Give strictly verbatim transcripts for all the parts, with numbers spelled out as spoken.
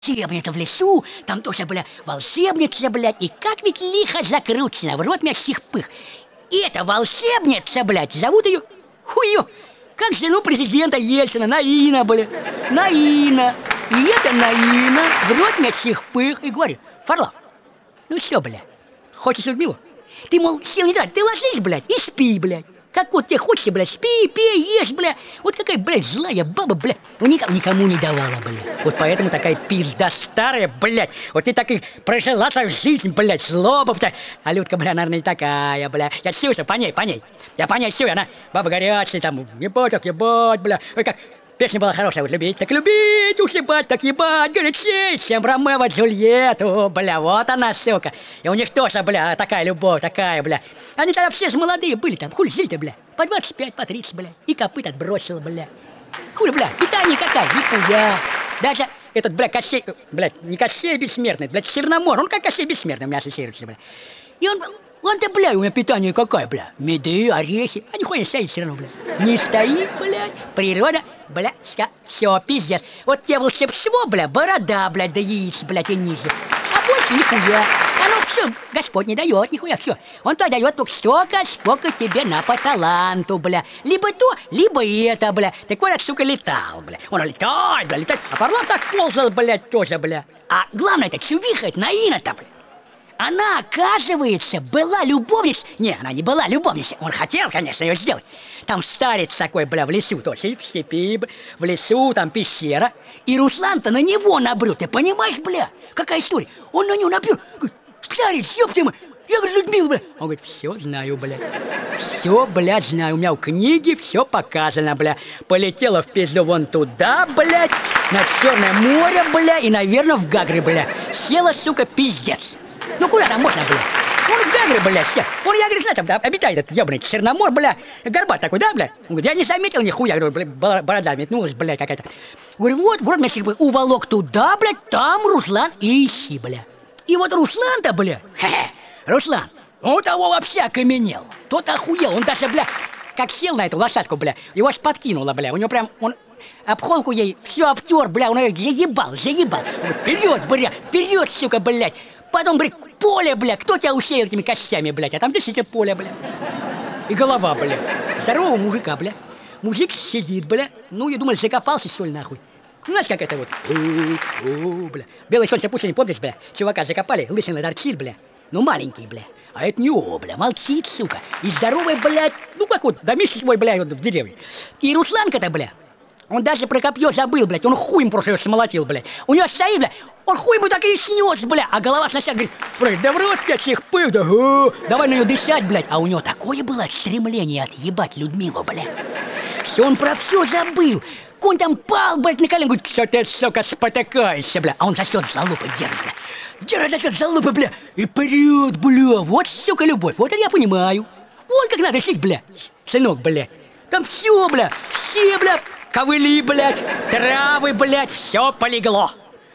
волшебница в лесу, там тоже, бля, волшебница, блядь, и как ведь лихо закручено, в рот мясих пых. И эта волшебница, блядь, зовут ее Хуев, как жену президента Ельцина, Наина, бля, Наина. И эта Наина в рот мясих пых и говорит: Фарлав, ну что, бля, хочешь Людмилу? Ты, мол, сил не трать, ты ложись, блядь, и спи, блядь. Как вот тебе хочется, блядь, спи, пей, ешь, бля. Вот какая, блядь, злая баба, бля, ну никому, никому не давала, бля. Вот поэтому такая пизда старая, блядь. Вот ты так и прожила свою жизнь, блядь, злоба, блядь. А Людка, бля, наверное, не такая, бля. Я чувствую, по ней, по ней. Я по ней чую, она баба горячая, там, ебать, так ебать, бля. Ой, как песня была хорошая, вот любить, так любить, уж ебать, так ебать, горячей, чем Ромео Джульетту, бля, вот она, сука. И у них тоже, бля, такая любовь, такая, бля. Они тогда все же молодые были, там, хули жили-то, бля, по двадцать пять, по тридцать, бля, и копыт отбросила, бля. Хули, бля, питание какая, нихуя. Даже этот, бля, Кощей, блядь, не Кощей бессмертный, блядь, Черномор, он как Кощей бессмертный у меня ассоциируется, бля. И он... Он-то, бля, у меня питание какое, бля? Меды, орехи, а нихуя не стоит все равно, бля. Не стоит, блядь. Природа, бля, все, пиздец. Вот тебе волшебство, бля, борода, блядь, до яиц, блядь, и ниже. А больше нихуя. Оно все, Господь не дает, нихуя, все. Он то дает только столько, сколько тебе на по таланту, бля. Либо то, либо это, бля. Так вот, этот, сука, летал, бля. Он летает, бля, летает. А Фарлав так ползал, блядь, тоже, бля. А главное, это чувиха, это Наина-то, бля. Она, оказывается, была любовницей. Не, она не была любовницей. Он хотел, конечно, ее сделать. Там старец такой, бля, в лесу, то есть в степи, в лесу, там пещера. И Руслан-то на него набрел. Ты понимаешь, бля, какая история? Он на него набрел. Говорит: старец, ёпты мы. Я говорю: Людмила, бля. Он говорит: все знаю, бля. Все, блядь, знаю. У меня в книге все показано, бля. Полетела в пизду вон туда, блядь, на Черное море, бля, и, наверное, в Гагры, бля. Села, сука, пиздец. Ну куда там можно, бля? Он в Гагры, бля, все. Он, я говорю, знаю, там да, обитает этот ебаный Черномор, бля. Горбат такой, да, бля? Он говорит: я не заметил нихуя. Говорю: бля, борода метнулась, блядь, какая-то. Говорю: вот, вот, если бы уволок туда, блядь, там Руслан и ищи, бля. И вот Руслан-то, бля, хе-хе, Руслан, он того вообще окаменел. Тот охуел, он даже, бля, как сел на эту лошадку, бля, его аж подкинуло, бля. У него прям, он об холку ей все обтер, бля, он ее заебал, заебал. Он говорит: вперед, бля, вперед, сука, блядь. Потом, блядь, поле, бля, кто тебя усеял этими костями, блядь? А там действительно поле, бля. И голова, бля. Здорового мужика, бля. Мужик сидит, бля. Ну, я думал, закопался, что ли, нахуй. Ну, знаешь, как это вот? У-у-у, бля. Белое солнце пустыни, помнишь, бля? Чувака закопали, лысина торчит, бля. Ну, маленький, бля. А это не о, бля, молчит, сука. И здоровый, блядь, ну, как вот, домишь свой, бля, вот в деревне. И Русланка-то, бля, он даже про копье забыл, блядь. Он хуем просто ее смолотил, блядь. У него стоит, блядь, он хуй ему так и снес, блядь. А голова сначала говорит: блядь, да в рот тебя всех пых, да, о, давай на нее дышать, блядь. А у него такое было стремление отъебать Людмилу, блядь. Все, он про все забыл. Конь там пал, блядь, на колено, говорит: что ты, сука, спотыкаешься, бля. А он за счет залупы держит, бля. Держит за счет залупы, бля. И прет, бля. Вот, сука, любовь. Вот это я понимаю. Вот как надо жить, бля. Сынок, бля. Там все, бля. Все, бля. Ковыли, блядь, травы, блядь, все полегло.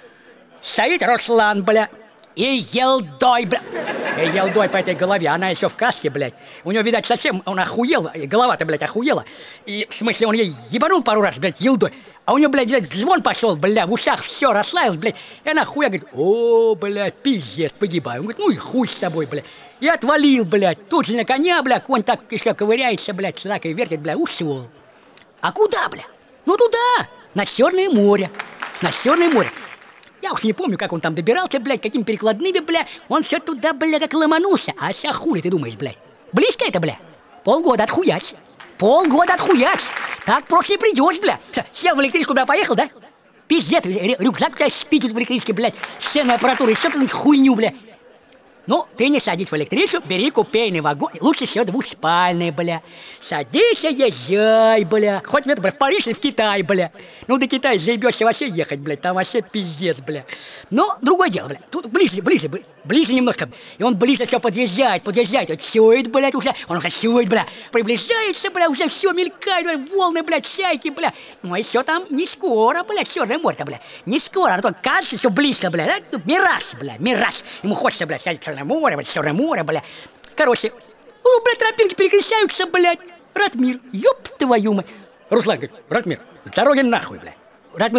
Стоит Руслан, бля, и елдой, бля. И елдой по этой голове, она еще в каске, блядь. У него, видать, совсем, он охуел, голова-то, блядь, охуела. И, в смысле, он ей ебанул пару раз, блядь, елдой. А у него, блядь, блядь, звон пошел, бля, в ушах все расслаилось, блядь. И она хуя говорит: о, блядь, пиздец, погибаю. Он говорит: ну и хуй с тобой, блядь. И отвалил, блядь. Тут же на коня, бля, конь так еще ковыряется, блядь, сракой вертит, бля, ушел. А куда, бля? Ну туда, на Черное море, на Черное море. Я уж не помню, как он там добирался, блядь, какими перекладными, бля. Он все туда, бля, как ломанулся. А ся хули ты думаешь, блядь? Близко это, бля? Полгода отхуяч. Полгода отхуяч. Так просто не придешь, бля. Сел в электричку, бля, поехал, да? Пиздец, рюкзак у тебя спит в электричке, блядь. Сценная аппаратура, еще какую-нибудь хуйню, бля. Ну, ты не садись в электричку, бери купейный вагон. Лучше всего двухспальный, бля. Садись и езжай, бля. Хоть в Париж или в Китай, бля. Ну, до Китая заебешься вообще ехать, блядь. Там вообще пиздец, бля. Но другое дело, бля. Тут ближе, ближе, ближе немножко. И он ближе все подъезжает, подъезжает. Он чует, блядь, уже. Он уже чует, бля. Приближается, бля, уже все мелькает, бля. Волны, блядь, чайки, бля. Ну, и все там не скоро, блядь, Черное море-то, бля. Не скоро. Оно только кажется, что близко, бля. Да? Ну, мираж, бля, мираж. Ему хочется, блядь, сядет Черное море, блядь, Черное море, бля. Короче, о, блядь, тропинки перекращаются, блядь. Ратмир, ёб твою мать. Руслан говорит: Ратмир, с дороги нахуй, блядь. Ратмир говорит: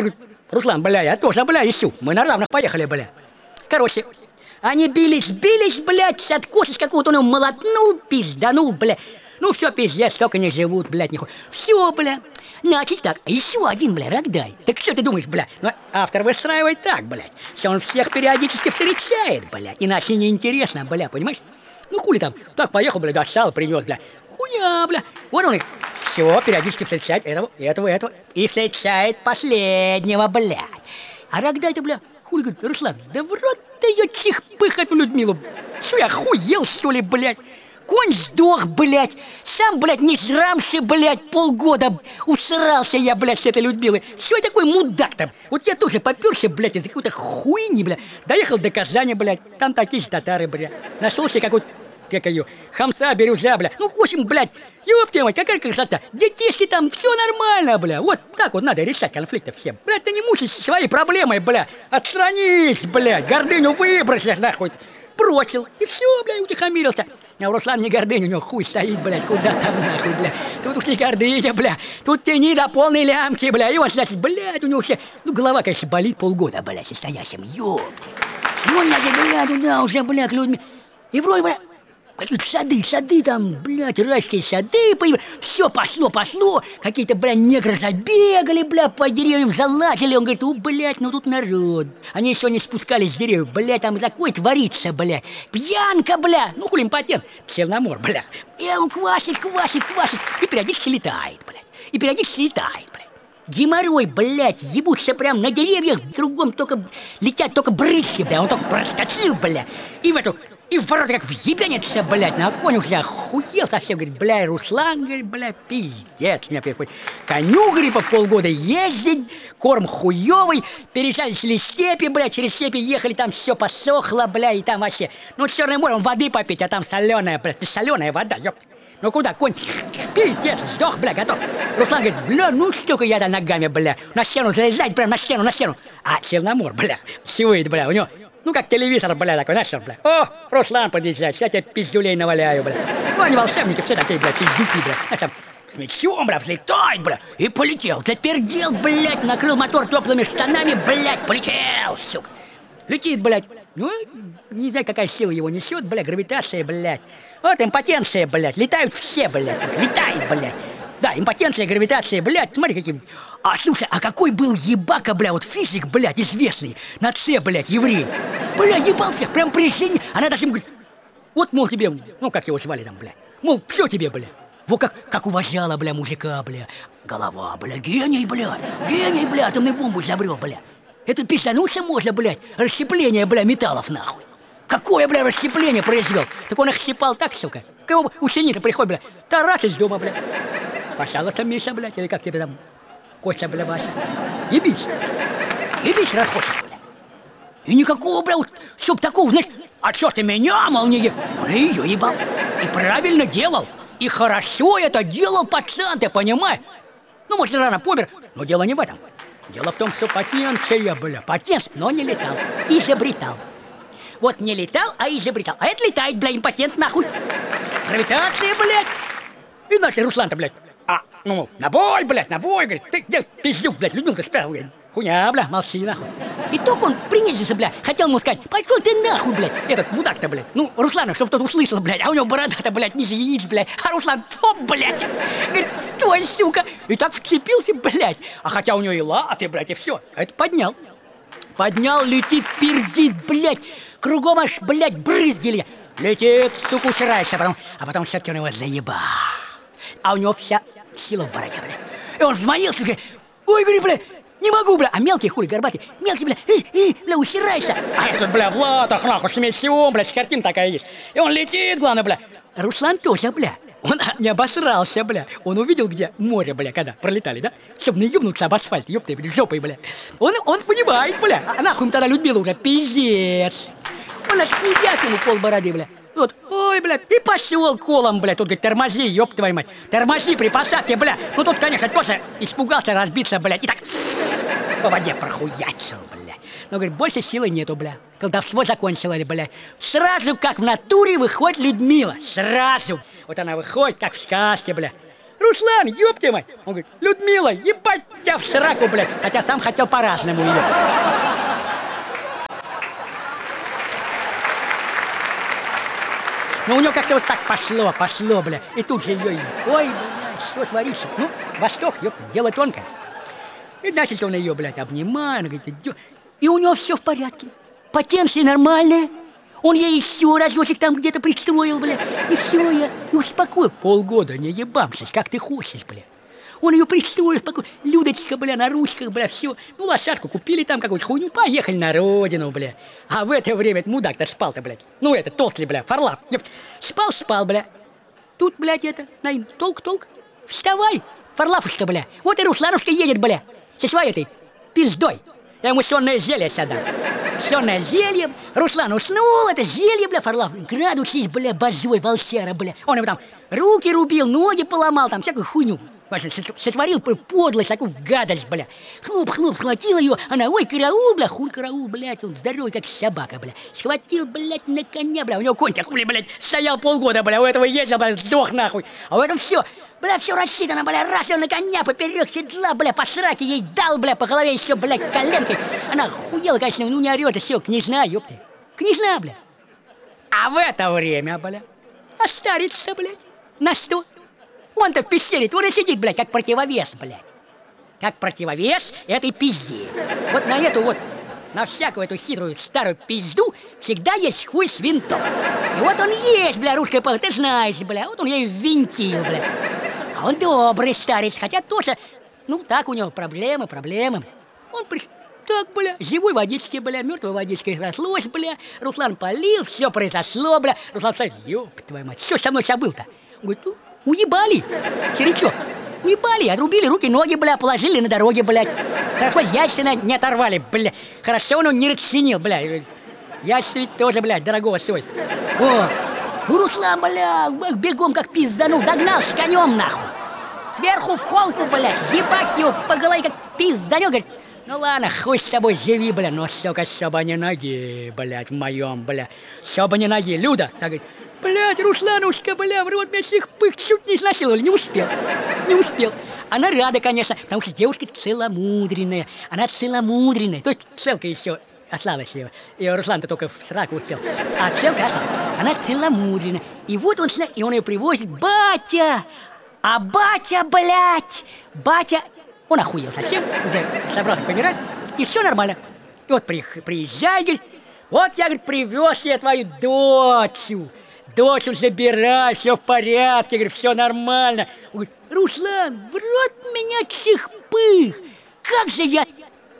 Руслан, бля, я тоже, бля, ищу. Мы на равных поехали, бля. Короче, они бились, бились, блядь, откосишь какого-то, он его молотнул, пизданул, бля. Ну все, пиздец, столько не живут, блядь, нихуя. Все, бля. Значит так, еще один, бля, Рогдай. Так что ты думаешь, бля? Ну, автор выстраивает так, блядь, что он всех периодически встречает, блядь. Иначе неинтересно, бля, понимаешь? Ну хули там, так поехал, бля, достал, принес, бля. Хуя, бля. Вот он и все, периодически встречает этого, этого, этого. И встречает последнего, блядь. А Рогдай-то, бля, хули говорит, Руслан, да в рот ты ее чихпых эту Людмилу. Что, я охуел, что ли, блядь? Конь сдох, блядь. Сам, блядь, не жрамши, блядь, полгода усрался я, блядь, с этой Людмилой. Что я такой мудак-то? Вот я тоже попёрся, блядь, из-за какой-то хуйни, блядь. Доехал до Казани, блядь. Там такие же татары, блядь. Нашел себе какой-то, как ее, хамса, бирюза, блядь. Ну, в общем, блядь, ёпта мать, какая красота. Детишки там, все нормально, бля. Вот так вот надо решать конфликты всем. Блядь, ты не мучайся своей проблемой, бля. Отстранись, блядь, гордыню выбросишь, нахуй. Бросил, и все, блядь, утихомирился. А у Руслана не гордыня, у него хуй стоит, блядь, куда там нахуй, блядь. Тут уж не гордыня, бля, тут тяни до полной лямки, бля. И он, значит, блядь, у него все, ну, голова, конечно, болит полгода, блядь, состоящим, ёпты. И он, значит, блядь, туда уже, блядь, людьми. И вроде, блядь, какие-то сады, сады там, блядь, райские сады появились. Все пошло, пошло. Какие-то, блядь, негры забегали, блядь, по деревьям залазили. Он говорит, у, блядь, ну тут народ. Они еще не спускались с деревьев, блядь, там такое творится, блядь. Пьянка, блядь. Ну, хули импотент. Черномор, блядь. И он квасит, квасит, квасит. И периодически летает, блядь. И периодически летает, блядь. Геморрой, блядь, ебутся прям на деревьях. Кругом только летят только брызги, блядь. Он только проскочил, блядь. И в эту... И в ворота как въебенится, блядь, на конь уже охуел совсем, говорит, бля, Руслан, говорит, бля, пиздец, меня приходит. Коню, говорит, по полгода ездить, корм хуёвый, переезжали через степи, бля, через степи ехали, там все посохло, бля, и там вообще, ну, Черное море, он воды попить, а там соленая, бля, соленая вода, ёпт. Ну куда, конь, пиздец, сдох, бля, готов. Руслан говорит, бля, ну столько я да ногами, бля, на стену залезать, прям на стену, на стену. А Черномор, бля, сивает, бля, у него... Ну, как телевизор, бля, такой, знаешь, бля. О, Руслан подъезжает, сейчас я тебе пиздюлей наваляю, бля. Ну, они волшебники, все такие, бля, пиздюки, бля. А там с мечом, бля, взлетает, бля, и полетел. Запердел, блядь, накрыл мотор теплыми штанами, блядь, полетел, сука. Летит, блядь. Ну, не знаю, какая сила его несет, бля, гравитация, блядь. Вот импотенция, блядь, летают все, блядь, летает, блядь. Да, импотенция, гравитация, блядь, смотри, какие... А, слушай, а какой был ебака, бля, вот физик, блядь, известный, на С, блядь, еврей. Бля, ебал всех, прям при жизни. Она даже ему говорит, вот, мол, тебе, ну, как его звали там, бля, мол, все тебе, бля. Вот как, как уважала, бля, мужика, бля. Голова, бля, гений, бля, гений, бля, атомную бомбу изобрел, бля. Это пиздануться можно, блядь, расщепление, бля, металлов, нахуй. Какое, бля, расщепление произвел? Так он их щипал так, сука. Кого ученик-то приходит, бля, тарас из дома, бля. Пожалуйста, Миша, блядь, или как тебе там, Костя, бля, Вася. Ебись. Ебись, раз хочешь, бля. И никакого, бля, вот, чтоб такого, знаешь, а чё ты меня, мол, не еб... Он и её ебал. И правильно делал. И хорошо это делал пацан, ты понимаешь? Ну, может, рано помер, но дело не в этом. Дело в том, что потенция, бля, потенция, но не летал. Изобретал. Вот не летал, а изобретал. А это летает, бля, импотент, нахуй. Гравитация, блядь. И наш Руслан-то, блядь. А, ну, мол, на бой, блядь, на бой, говорит, ты где пиздюк, блядь, Людмилка спрятал, говорит, хуйня, бля, молчи, нахуй. И только он принизился, блядь, хотел ему сказать, пошел ты нахуй, блядь, этот мудак-то, блядь, ну, Руслана, чтобы тот услышал, блядь, а у него борода-то, блядь, ниже яиц, блядь, а Руслан, оп, блядь, говорит, стой, сука, и так вцепился, блядь, а хотя у него и латы, блядь, и все, а это поднял, поднял, летит, пердит, блядь, кругом аж, блядь, брызги, летит, сука, уширается, а потом, а потом все-таки он его заебал. А у него вся сила в бороде, бля. И он взмолился, говорит, ой, говорит, бля, не могу, бля. А мелкий, хули, горбатый, мелкий, бля, э, э, бля, усирайся. А этот, бля, в латах, нахуй, с мечом, бля, с картин такая есть. И он летит, главное, бля. Руслан тоже, бля. Он не обосрался, бля. Он увидел, где море, бля, когда пролетали, да? Чтобы наебнуться об асфальт, ёпта, бля, жопой, бля. Он, он понимает, бля. А нахуй им тогда Людмила уже, пиздец. Он аж хуяк ему пол бороды, бля. Вот, ой, бля, и пошел колом, бля. Тут говорит, тормози, ёб твою мать. Тормози при посадке, бля. Ну тут, конечно, тоже испугался разбиться, бля. И так по воде прохуячил, бля. Но, говорит, больше силы нету, бля. Колдовство закончилось, бля. Сразу, как в натуре, выходит Людмила. Сразу. Вот она выходит, как в сказке, бля. Руслан, ёпта мать! Он говорит, Людмила, ебать тебя в сраку, блядь! Хотя сам хотел по-разному ее. Но у него как-то вот так пошло, пошло, бля. И тут же ее, ой, блядь, что творится? Ну, Восток, ёпта, дело тонкое. И значит, он ее, блядь, обнимает, он говорит, идёт. И у него все в порядке. Потенция нормальная. Он ей еще разочек там где-то пристроил, бля. И все, я и успокоил. Полгода не ебамшись, как ты хочешь, бля. Он ее пристроил, успокоил. Людочка, бля, на ручках, бля, все. Ну, лошадку купили там какую-то хуйню, поехали на родину, бля. А в это время этот мудак-то спал-то, блядь. Ну, это, толстый, бля, Фарлав. Спал-спал, бля. Тут, блядь, это, наим, толк-толк. Вставай, Фарлавушка, бля. Вот и Русланушка едет, бля. Со своей этой пиздой. Я ему сонное зелье сюда. Сонное зелье. Руслан уснул, это зелье, бля, Фарлав. Градусись, бля, бозой, волчара, бля. Он ему там руки рубил, ноги поломал, там всякую хуйню. Сотворил подлость, такую гадость, бля. Хлоп-хлоп, схватил ее, она, ой, караул, бля, хуль караул, блядь, он здоровый, как собака, бля. Схватил, блядь, на коня, бля, у него конь хули, блядь, стоял полгода, бля, у этого ездил, бля, сдох нахуй. А у этого все, бля, все рассчитано, бля, раз он на коня поперек седла, бля, по сраке ей дал, бля, по голове еще, блядь, коленкой. Она охуела, конечно, ну не орет, и все, княжна, ёпты. Княжна, бля. А в это время, бля, а старец-то, блядь, на что? Он-то в пещере, он и сидит, блядь, как противовес, блядь. Как противовес этой пизде. Вот на эту вот, на всякую эту хитрую старую пизду всегда есть хуй с винтом. И вот он есть, бля, русская пол, ты знаешь, бля, вот он ей ввинтил, бля. А он добрый старец, хотя тоже, ну, так у него проблемы, проблемы. Он при... Так, бля, живой водички, бля, мертвой водичкой разлось, бля. Руслан полил, все произошло, бля. Руслан сказал, ёб твою мать, что со мной сейчас был-то? Он говорит, ну, уебали, черечок, уебали, отрубили руки, ноги, бля, положили на дороге, блядь. Хорошо, яйца не оторвали, бля. Хорошо, он не расценил, бля. Яйца ведь тоже, блядь, дорогого стоит. О, Руслан, бля, бегом как пизданул, догнал с конем, нахуй. Сверху в холку, блядь, ебать его по голове как пизданул, говорит, ну ладно, хуй с тобой, живи, бля, но, сука, чтобы не ноги, блядь, в моем, бля. Чтобы не ноги, Люда, так говорит. Блядь, Русланушка, бля, в рот мясных пых чуть не изнасиловали, не успел, не успел. Она рада, конечно, потому что девушка целомудренная, она целомудренная, то есть целка еще осталась его, и Руслан-то только в сраку успел, а целка осталась, она целомудренная, и вот он, и он ее привозит, батя, а батя, блядь, батя, он охуел совсем, уже собрался помирать, и все нормально, и вот при, приезжай, говорит, вот я, говорит, привез я твою дочь. Дочь забирай, все в порядке, говорит, все нормально. Он говорит, Руслан, в рот меня чих-пых, как же я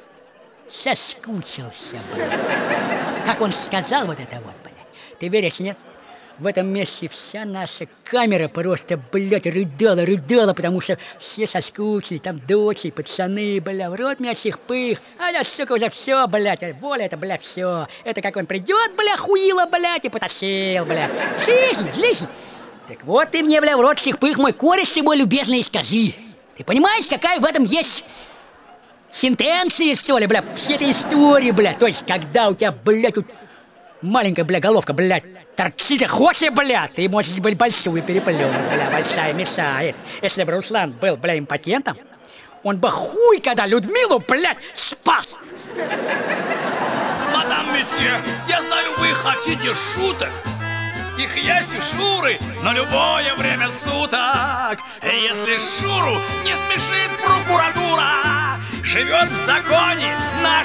соскучился, блядь. Как он сказал вот это вот, блядь. Ты веришь, нет? В этом месте вся наша камера просто, блядь, рыдала, рыдала, потому что все соскучились, там дочери, пацаны, бля, в рот меня чих-пых. А я, сука, уже все, блядь, воля это, бля, все. Это как он придет, бля, хуила, блядь, и потащил, бля. Жизнь, жизнь. Так вот ты мне, бля, в рот чих-пых, мой кореш, ты мой любезный, скажи. Ты понимаешь, какая в этом есть сентенция, что ли, бля, все этой истории, бля. То есть, когда у тебя, блядь, тут маленькая, бля, головка, блядь, торчит, хочешь, бля, ты можешь быть большую переплюнуть, бля, большая мешает. Если бы Руслан был, бля, импотентом, он бы хуй, когда Людмилу, блядь, спас. Мадам месье, я знаю, вы хотите шуток. Их есть у Шуры на любое время суток. И если Шуру не смешит прокуратура, живет в законе наш